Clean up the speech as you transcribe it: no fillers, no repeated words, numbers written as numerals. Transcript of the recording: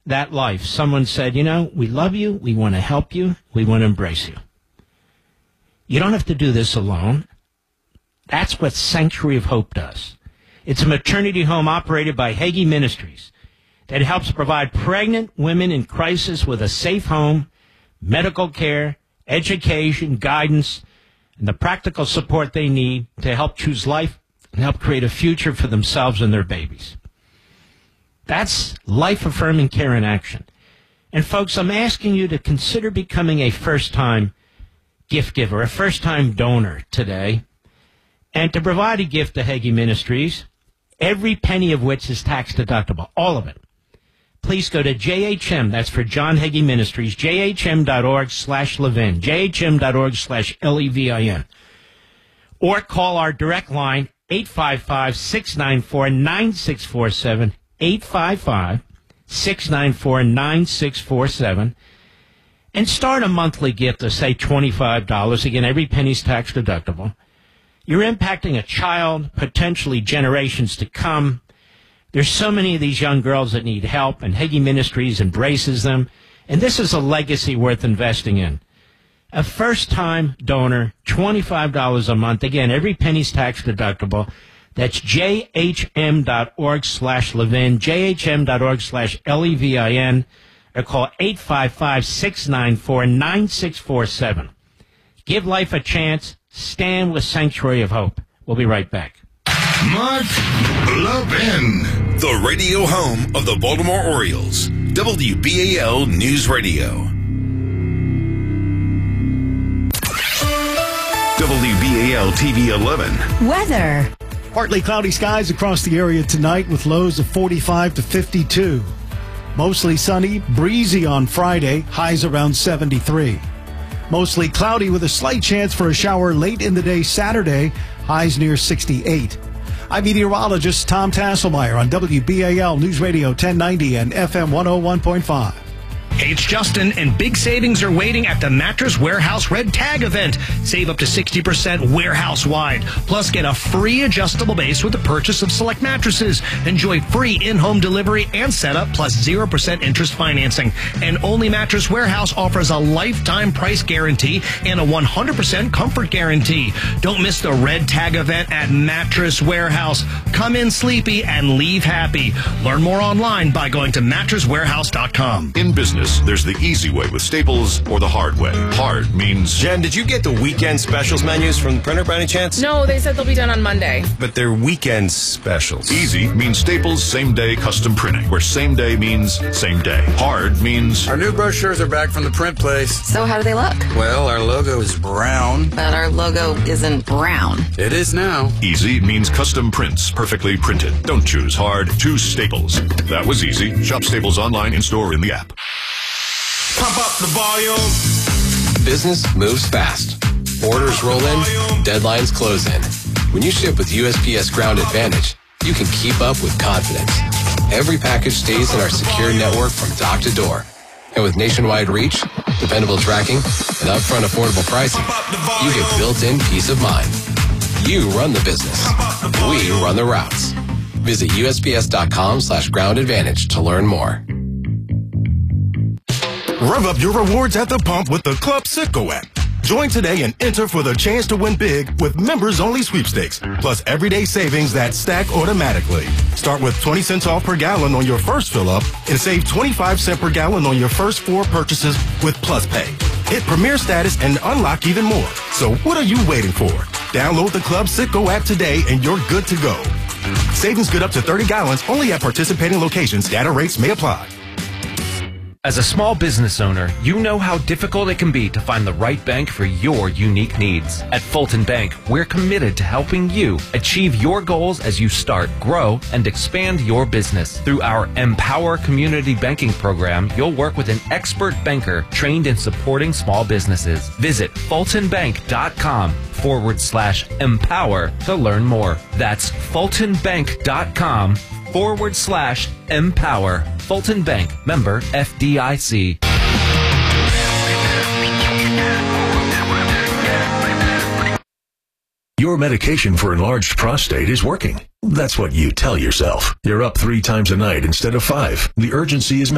that life, someone said, we love you, we want to help you, we want to embrace you. You don't have to do this alone. That's what Sanctuary of Hope does. It's a maternity home operated by Hagee Ministries that helps provide pregnant women in crisis with a safe home, medical care, education, guidance, and the practical support they need to help choose life and help create a future for themselves and their babies. That's life-affirming care in action. And folks, I'm asking you to consider becoming a first-time gift giver, a first-time donor today, and to provide a gift to Hagee Ministries, every penny of which is tax deductible, all of it. Please go to JHM, that's for John Hagee Ministries, jhm.org/Levin, jhm.org/Levin, or call our direct line, 855-694-9647, 855-694-9647, and start a monthly gift of, say, $25. Again, every penny's tax deductible. You're impacting a child, potentially generations to come. There's so many of these young girls that need help, and Hagee Ministries embraces them. And this is a legacy worth investing in. A first-time donor, $25 a month. Again, every penny's tax deductible. That's jhm.org/Levin, jhm.org/Levin, or call 855-694-9647. Give life a chance. Stand with Sanctuary of Hope. We'll be right back. Mark Levin, the radio home of the Baltimore Orioles. WBAL News Radio. WBAL TV 11. Weather. Partly cloudy skies across the area tonight with lows of 45 to 52. Mostly sunny, breezy on Friday, highs around 73. Mostly cloudy with a slight chance for a shower late in the day Saturday, highs near 68. I'm meteorologist Tom Tasselmeyer on WBAL News Radio 1090 and FM 101.5. Hey, it's Justin, and big savings are waiting at the Mattress Warehouse Red Tag event. Save up to 60% warehouse-wide. Plus, get a free adjustable base with the purchase of select mattresses. Enjoy free in-home delivery and setup, plus 0% interest financing. And only Mattress Warehouse offers a lifetime price guarantee and a 100% comfort guarantee. Don't miss the Red Tag event at Mattress Warehouse. Come in sleepy and leave happy. Learn more online by going to mattresswarehouse.com. In business, there's the easy way with Staples or the hard way. Hard means... Jen, did you get the weekend specials menus from the printer by any chance? No, they said they'll be done on Monday. But they're weekend specials. Easy means Staples same-day custom printing, where same day means same day. Hard means... Our new brochures are back from the print place. So how do they look? Well, our logo is brown. But our logo isn't brown. It is now. Easy means custom prints, perfectly printed. Don't choose hard, choose Staples. That was easy. Shop Staples online, in-store, in the app. Pump up the volume. Business moves fast. Orders roll in, deadlines close in. When you ship with USPS Ground Advantage, you can keep up with confidence. Every package stays in our secure network from dock to door. And with nationwide reach, dependable tracking, and upfront affordable pricing, you get built-in peace of mind. You run the business. We run the routes. Visit USPS.com/Ground Advantage to learn more. Rev up your rewards at the pump with the Club Citgo app. Join today and enter for the chance to win big with members-only sweepstakes, plus everyday savings that stack automatically. Start with 20 cents off per gallon on your first fill-up and save 25 cents per gallon on your first 4 purchases with Plus Pay. Hit Premier status and unlock even more. So what are you waiting for? Download the Club Citgo app today and you're good to go. Savings good up to 30 gallons only at participating locations. Data rates may apply. As a small business owner, you know how difficult it can be to find the right bank for your unique needs. At Fulton Bank, we're committed to helping you achieve your goals as you start, grow, and expand your business. Through our Empower Community Banking program, you'll work with an expert banker trained in supporting small businesses. Visit fultonbank.com/empower to learn more. That's fultonbank.com/empower. Fulton Bank, member FDIC. Your medication for enlarged prostate is working. That's what you tell yourself. You're up 3 times a night instead of 5. The urgency is